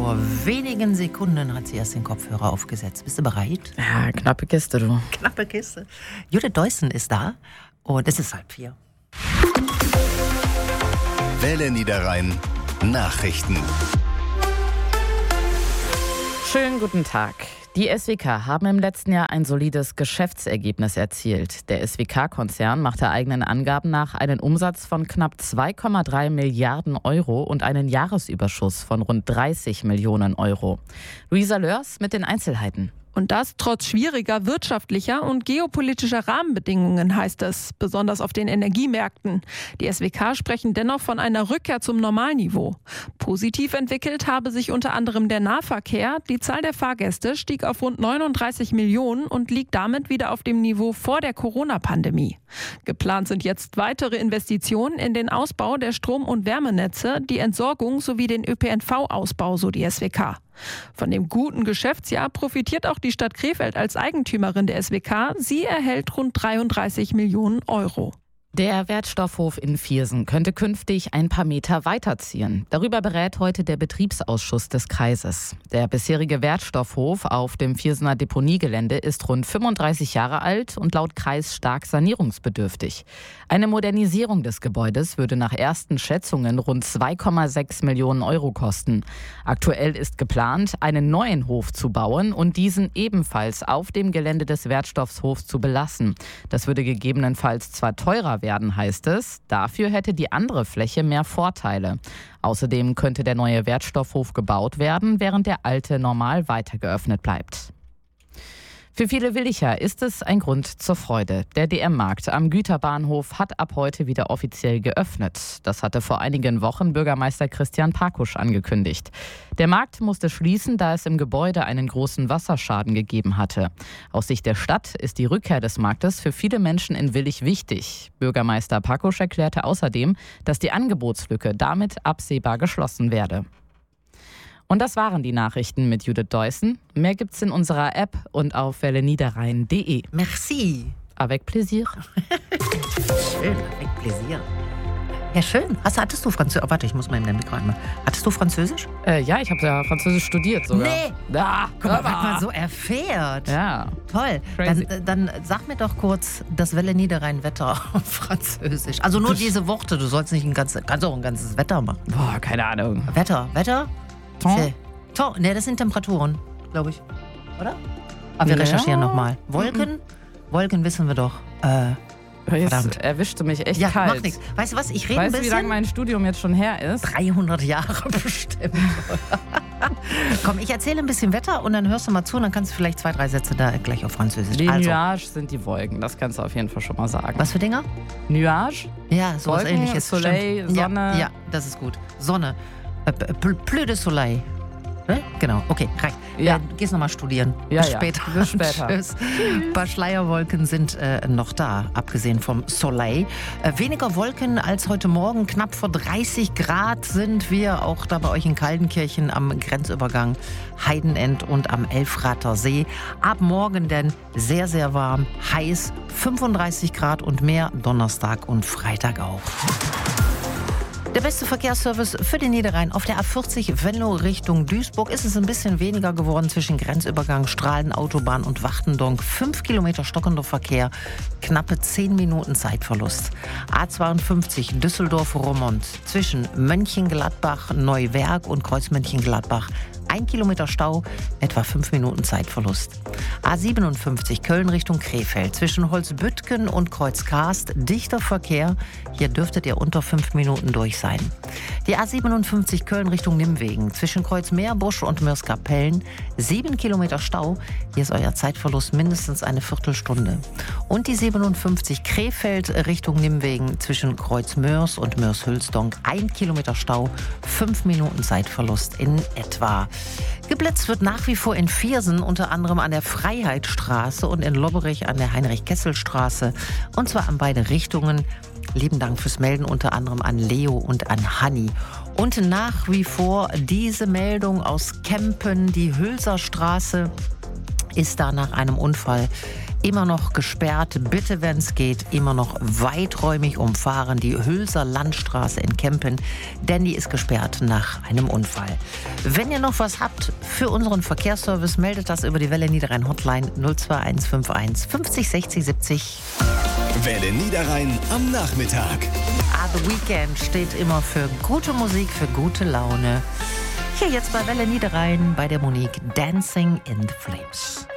Vor wenigen Sekunden hat sie erst den Kopfhörer aufgesetzt. Bist du bereit? Ja, knappe Kiste, du. Knappe Kiste. Judith Deussen ist da und es ist 3:30. Welle Niederrhein Nachrichten. Schönen guten Tag. Die SWK haben im letzten Jahr ein solides Geschäftsergebnis erzielt. Der SWK-Konzern machte eigenen Angaben nach einen Umsatz von knapp 2,3 Milliarden Euro und einen Jahresüberschuss von rund 30 Millionen Euro. Luisa Lörs mit den Einzelheiten. Und das trotz schwieriger wirtschaftlicher und geopolitischer Rahmenbedingungen, heißt es, besonders auf den Energiemärkten. Die SWK sprechen dennoch von einer Rückkehr zum Normalniveau. Positiv entwickelt habe sich unter anderem der Nahverkehr. Die Zahl der Fahrgäste stieg auf rund 39 Millionen und liegt damit wieder auf dem Niveau vor der Corona-Pandemie. Geplant sind jetzt weitere Investitionen in den Ausbau der Strom- und Wärmenetze, die Entsorgung sowie den ÖPNV-Ausbau, so die SWK. Von dem guten Geschäftsjahr profitiert auch die Stadt Krefeld als Eigentümerin der SWK. Sie erhält rund 33 Millionen Euro. Der Wertstoffhof in Viersen könnte künftig ein paar Meter weiterziehen. Darüber berät heute der Betriebsausschuss des Kreises. Der bisherige Wertstoffhof auf dem Viersener Deponiegelände ist rund 35 Jahre alt und laut Kreis stark sanierungsbedürftig. Eine Modernisierung des Gebäudes würde nach ersten Schätzungen rund 2,6 Millionen Euro kosten. Aktuell ist geplant, einen neuen Hof zu bauen und diesen ebenfalls auf dem Gelände des Wertstoffhofs zu belassen. Das würde gegebenenfalls zwar teurer werden, heißt es. Dafür hätte die andere Fläche mehr Vorteile. Außerdem könnte der neue Wertstoffhof gebaut werden, während der alte normal weiter geöffnet bleibt. Für viele Willicher ist es ein Grund zur Freude. Der DM-Markt am Güterbahnhof hat ab heute wieder offiziell geöffnet. Das hatte vor einigen Wochen Bürgermeister Christian Parkusch angekündigt. Der Markt musste schließen, da es im Gebäude einen großen Wasserschaden gegeben hatte. Aus Sicht der Stadt ist die Rückkehr des Marktes für viele Menschen in Willich wichtig. Bürgermeister Parkusch erklärte außerdem, dass die Angebotslücke damit absehbar geschlossen werde. Und das waren die Nachrichten mit Judith Deussen. Mehr gibt's in unserer App und auf welleniederrhein.de. Merci. Avec plaisir. Schön, avec plaisir. Ja, schön. Hattest du Französisch? Oh, warte, ich muss mal in den Mikro einmal. Hattest du Französisch? Ja, ich habe ja Französisch studiert sogar. Nee. Guck mal, was man so erfährt. Ja. Toll. Dann sag mir doch kurz das Welle Niederrhein-Wetter auf Französisch. Also nur diese Worte. Du sollst nicht kannst auch ein ganzes Wetter machen. Boah, keine Ahnung. Wetter? Temps? Ne, das sind Temperaturen, glaube ich. Oder? Aber wir recherchieren nochmal. Wolken wissen wir doch. Verdammt. Erwischte mich echt ja, kalt. Macht nichts. Weißt du was, ich rede ein bisschen. Weißt du, wie lange mein Studium jetzt schon her ist? 300 Jahre bestimmt. Komm, ich erzähle ein bisschen Wetter und dann hörst du mal zu und dann kannst du vielleicht 2, 3 Sätze da gleich auf Französisch. Die Nuages sind die Wolken, das kannst du auf jeden Fall schon mal sagen. Was für Dinger? Nuage? Ja, sowas Wolken, Ähnliches. Soleil, stimmt. Sonne. Ja, das ist gut. Sonne. Plus de Soleil. Genau, okay, reicht. Ja. Gehst nochmal studieren. Ja, Bis später. Bis später. Tschüss. Ein paar Schleierwolken sind noch da, abgesehen vom Soleil. Weniger Wolken als heute Morgen. Knapp vor 30 Grad sind wir auch da bei euch in Kaldenkirchen am Grenzübergang Heidenend und am Elfrather See. Ab morgen denn sehr, sehr warm, heiß, 35 Grad und mehr, Donnerstag und Freitag auch. Der beste Verkehrsservice für den Niederrhein. Auf der A40 Venlo Richtung Duisburg ist es ein bisschen weniger geworden zwischen Grenzübergang Strahlen, Autobahn und Wachtendonk. 5 Kilometer stockender Verkehr, knappe 10 Minuten Zeitverlust. A52 Düsseldorf-Roermond zwischen Mönchengladbach, Neuwerk und Kreuz Mönchengladbach. 1 Kilometer Stau, etwa 5 Minuten Zeitverlust. A57 Köln Richtung Krefeld zwischen Holzbüttgen und Kreuzkarst. Dichter Verkehr, hier dürftet ihr unter 5 Minuten durch sein. Die A57 Köln Richtung Nimwegen zwischen Kreuzmeerbusch und Mörskapellen. 7 Kilometer Stau, hier ist euer Zeitverlust mindestens eine Viertelstunde. Und die 57 Krefeld Richtung Nimwegen zwischen Kreuzmörs und Mörs-Hülsdonk. 1 Kilometer Stau, 5 Minuten Zeitverlust in etwa. Geblitzt wird nach wie vor in Viersen, unter anderem an der Freiheitsstraße und in Lobberich an der Heinrich-Kessel-Straße. Und zwar an beide Richtungen. Lieben Dank fürs Melden, unter anderem an Leo und an Hanni. Und nach wie vor diese Meldung aus Kempen, die Hülser Straße ist da nach einem Unfall immer noch gesperrt. Bitte, wenn es geht, immer noch weiträumig umfahren. Die Hülser Landstraße in Kempen, denn die ist gesperrt nach einem Unfall. Wenn ihr noch was habt für unseren Verkehrsservice, meldet das über die Welle Niederrhein Hotline 02151 50 60 70. Welle Niederrhein am Nachmittag. The Weekend steht immer für gute Musik, für gute Laune. Hier jetzt bei Welle Niederrhein bei der Monique Dancing in the Flames.